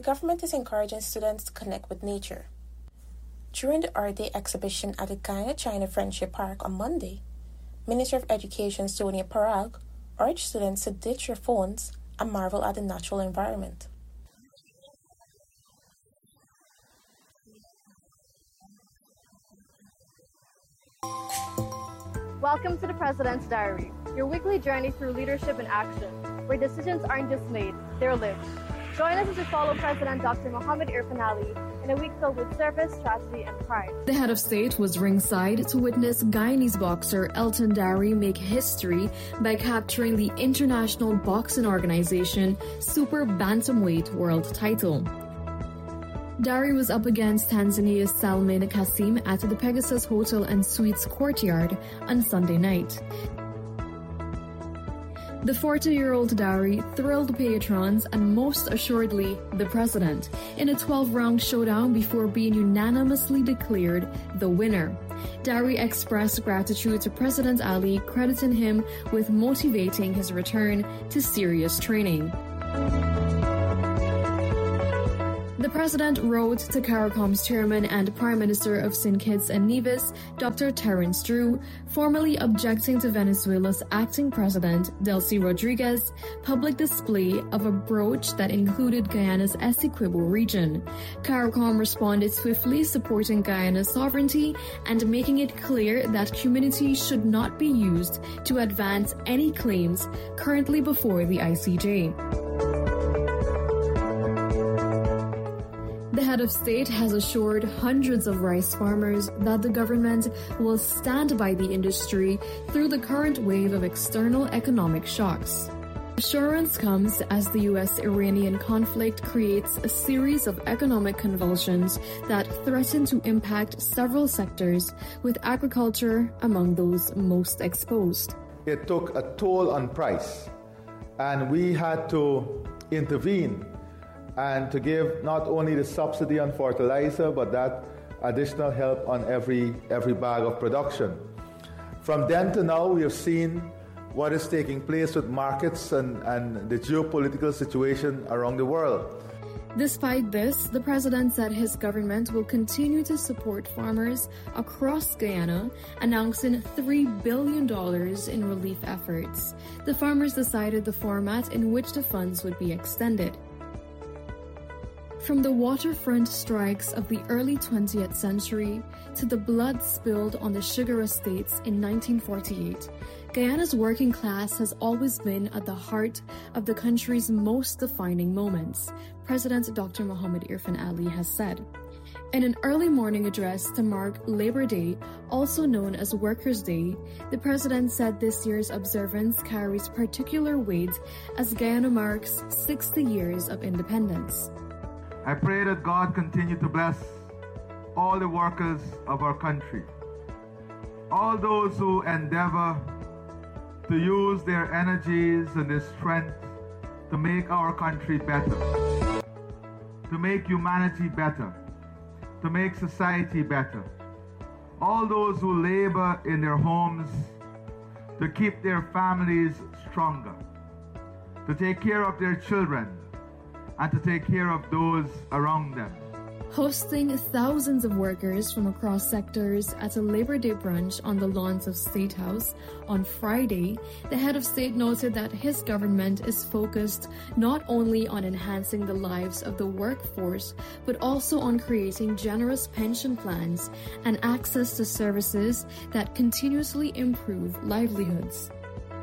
the government is encouraging students to connect with nature. During the Earth Day exhibition at the Guyana-China Friendship Park on Monday, Minister of Education Sonia Parag urged students to ditch their phones and marvel at the natural environment. Welcome to the President's Diary, your weekly journey through leadership and action, where decisions aren't just made, they're lived. Join us as we follow President Dr. Mohamed Irfaan Ali in a week filled with service, tragedy, and pride. The head of state was ringside to witness Guyanese boxer Elton Dari make history by capturing the international boxing organization Super Bantamweight world title. Dari was up against Tanzania's Salmin Kasim at the Pegasus Hotel and Suites courtyard on Sunday night. The 40-year-old Dari thrilled patrons and most assuredly the president in a 12-round showdown before being unanimously declared the winner. Dari expressed gratitude to President Ali, crediting him with motivating his return to serious training. The president wrote to CARICOM's chairman and Prime Minister of St. Kitts and Nevis, Dr. Terence Drew, formally objecting to Venezuela's acting president, Delcy Rodriguez, public display of a brooch that included Guyana's Essequibo region. CARICOM responded swiftly, supporting Guyana's sovereignty and making it clear that communities should not be used to advance any claims currently before the ICJ. The head of state has assured hundreds of rice farmers that the government will stand by the industry through the current wave of external economic shocks. Assurance comes as the U.S.-Iranian conflict creates a series of economic convulsions that threaten to impact several sectors, with agriculture among those most exposed. It took a toll on price, and we had to intervene and to give not only the subsidy on fertilizer, but that additional help on every bag of production. From then to now, we have seen what is taking place with markets and the geopolitical situation around the world. Despite this, the president said his government will continue to support farmers across Guyana, announcing $3 billion in relief efforts. The farmers decided the format in which the funds would be extended. From the waterfront strikes of the early 20th century to the blood spilled on the sugar estates in 1948, Guyana's working class has always been at the heart of the country's most defining moments, President Dr. Mohamed Irfaan Ali has said. In an early morning address to mark Labor Day, also known as Workers' Day, the president said this year's observance carries particular weight as Guyana marks 60 years of independence. I pray that God continue to bless all the workers of our country, all those who endeavor to use their energies and their strength to make our country better, to make humanity better, to make society better. All those who labor in their homes to keep their families stronger, to take care of their children, and to take care of those around them. Hosting thousands of workers from across sectors at a Labor Day brunch on the lawns of State House on Friday, the head of state noted that his government is focused not only on enhancing the lives of the workforce, but also on creating generous pension plans and access to services that continuously improve livelihoods.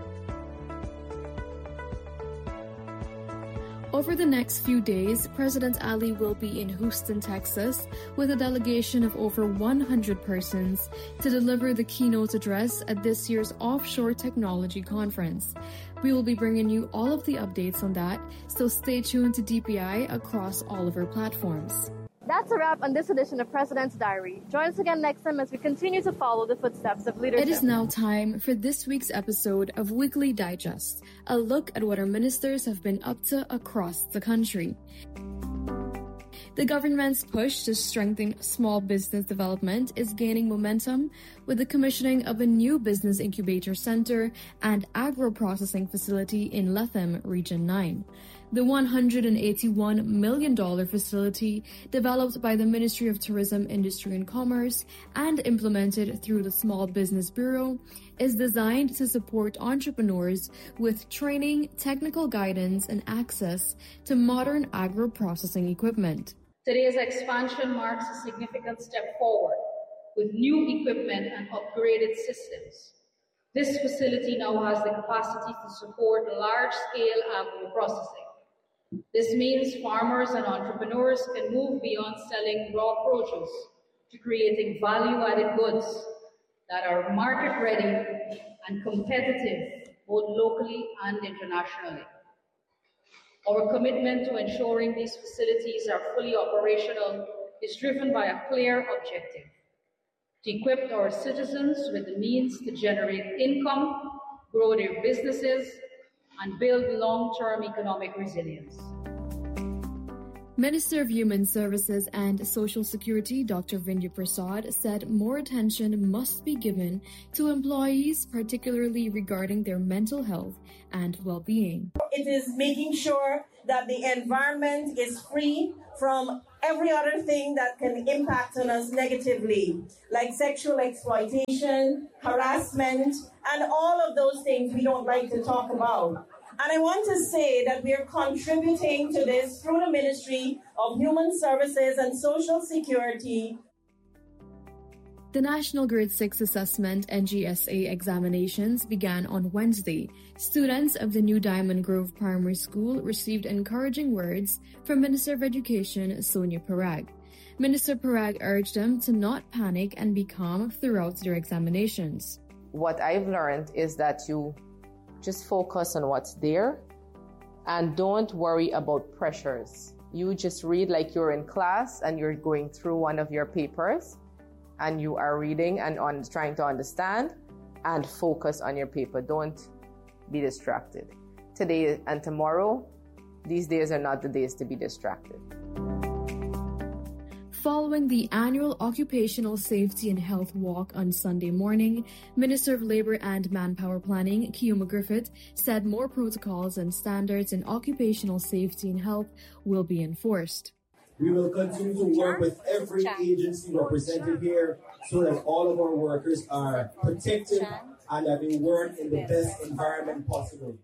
Over the next few days, President Ali will be in Houston, Texas, with a delegation of over 100 persons to deliver the keynote address at this year's Offshore Technology Conference. We will be bringing you all of the updates on that, so stay tuned to DPI across all of our platforms. That's a wrap on this edition of President's Diary. Join us again next time as we continue to follow the footsteps of leadership. It is now time for this week's episode of Weekly Digest, a look at what our ministers have been up to across the country. The government's push to strengthen small business development is gaining momentum with the commissioning of a new business incubator center and agro-processing facility in Lethem, Region 9. The $181 million facility, developed by the Ministry of Tourism, Industry and Commerce and implemented through the Small Business Bureau, is designed to support entrepreneurs with training, technical guidance, and access to modern agro-processing equipment. Today's expansion marks a significant step forward with new equipment and upgraded systems. This facility now has the capacity to support large-scale agro-processing. This means farmers and entrepreneurs can move beyond selling raw produce to creating value-added goods that are market-ready and competitive both locally and internationally. Our commitment to ensuring these facilities are fully operational is driven by a clear objective: to equip our citizens with the means to generate income, grow their businesses, and build long-term economic resilience. Minister of Human Services and Social Security Dr. Vindhya Prasad said more attention must be given to employees, particularly regarding their mental health and well-being. It is making sure that the environment is free from every other thing that can impact on us negatively, like sexual exploitation, harassment, and all of those things we don't like to talk about. And I want to say that we are contributing to this through the Ministry of Human Services and Social Security. The National Grade 6 Assessment NGSA examinations began on Wednesday. Students of the New Diamond Grove Primary School received encouraging words from Minister of Education Sonia Parag. Minister Parag urged them to not panic and be calm throughout their examinations. What I've learned is that you just focus on what's there and don't worry about pressures. You just read like you're in class and you're going through one of your papers and you are reading and trying to understand and focus on your paper. Don't be distracted. Today and tomorrow, these days are not the days to be distracted. Following the annual Occupational Safety and Health Walk on Sunday morning, Minister of Labour and Manpower Planning, Kioma Griffith, said more protocols and standards in occupational safety and health will be enforced. We will continue to work with every agency represented here so that all of our workers are protected and that they work in the best environment possible.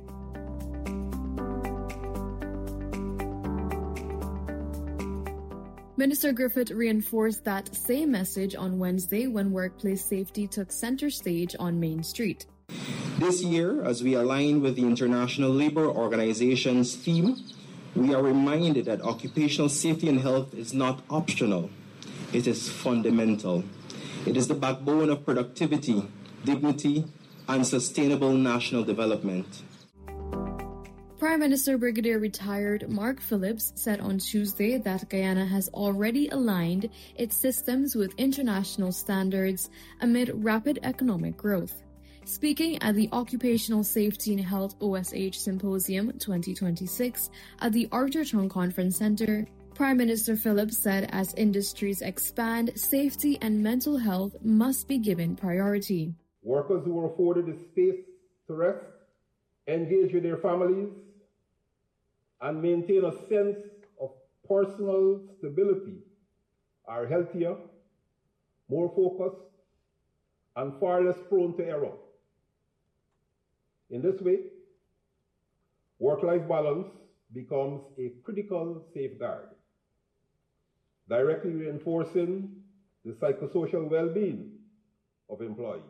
Minister Griffith reinforced that same message on Wednesday when workplace safety took center stage on Main Street. This year, as we align with the International Labour Organization's theme, we are reminded that occupational safety and health is not optional. It is fundamental. It is the backbone of productivity, dignity, and sustainable national development. Prime Minister Brigadier Retired Mark Phillips said on Tuesday that Guyana has already aligned its systems with international standards amid rapid economic growth. Speaking at the Occupational Safety and Health OSH Symposium 2026 at the Arthur Chung Conference Center, Prime Minister Phillips said as industries expand, safety and mental health must be given priority. Workers who are afforded the space to rest, engage with their families, and maintain a sense of personal stability are healthier, more focused, and far less prone to error. In this way, work-life balance becomes a critical safeguard, directly reinforcing the psychosocial well-being of employees.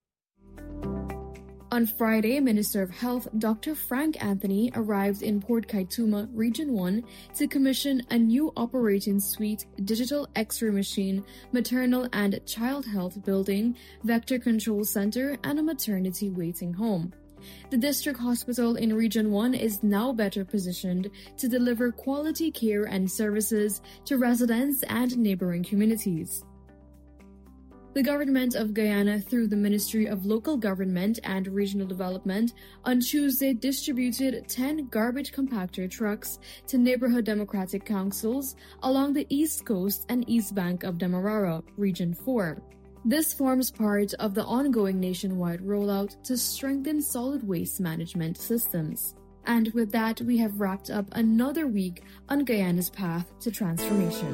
On Friday, Minister of Health Dr. Frank Anthony arrived in Port Kaituma, Region 1, to commission a new operating suite, digital X-ray machine, maternal and child health building, vector control center, and a maternity waiting home. The district hospital in Region 1 is now better positioned to deliver quality care and services to residents and neighboring communities. The government of Guyana, through the Ministry of Local Government and Regional Development, on Tuesday distributed 10 garbage compactor trucks to neighborhood democratic councils along the east coast and east bank of Demerara, Region 4. This forms part of the ongoing nationwide rollout to strengthen solid waste management systems. And with that, we have wrapped up another week on Guyana's path to transformation.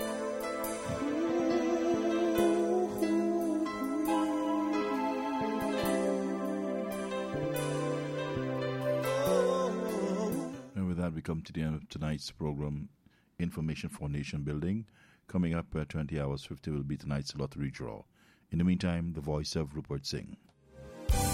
And with that, we come to the end of tonight's program, Information for Nation Building. Coming up at 20 hours 50 will be tonight's lottery draw. In the meantime, the voice of Rupert Singh.